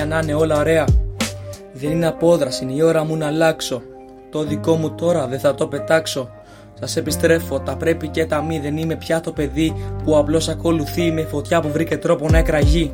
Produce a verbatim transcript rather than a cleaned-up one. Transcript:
για να είναι όλα ωραία. Δεν είναι απόδραση, είναι η ώρα μου να αλλάξω. Το δικό μου τώρα δεν θα το πετάξω. Σας επιστρέφω, τα πρέπει και τα μη. Δεν είμαι πια το παιδί που απλώς ακολουθεί με φωτιά που βρήκε τρόπο να εκραγεί.